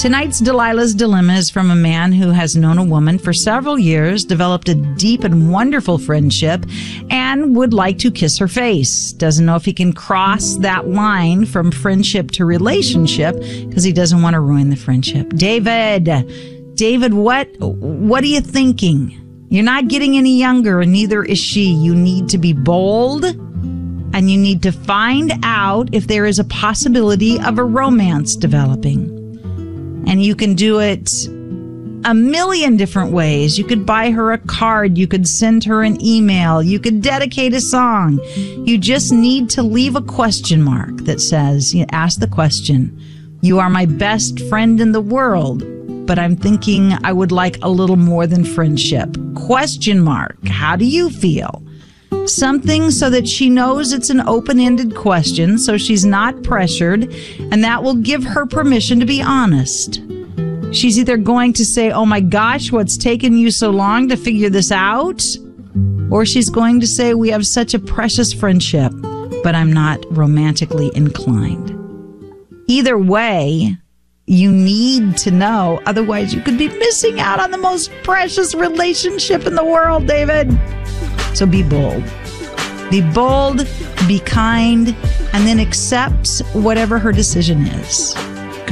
Tonight's Delilah's Dilemma is from a man who has known a woman for several years, developed a deep and wonderful friendship, and would like to kiss her face. Doesn't know if he can cross that line from friendship to relationship because he doesn't want to ruin the friendship. David, what are you thinking? You're not getting any younger, and neither is she. You need to be bold, and you need to find out if there is a possibility of a romance developing. And you can do it a million different ways. You could buy her a card. You could send her an email. You could dedicate a song. You just need to leave a question mark that says, ask the question, you are my best friend in the world, but I'm thinking I would like a little more than friendship. Question mark. How do you feel? Something so that she knows it's an open-ended question, so she's not pressured, and that will give her permission to be honest. She's either going to say, oh my gosh, what's taken you so long to figure this out? Or she's going to say, we have such a precious friendship, but I'm not romantically inclined. Either way, you need to know, otherwise you could be missing out on the most precious relationship in the world, David. So be bold. Be bold, be kind, and then accept whatever her decision is.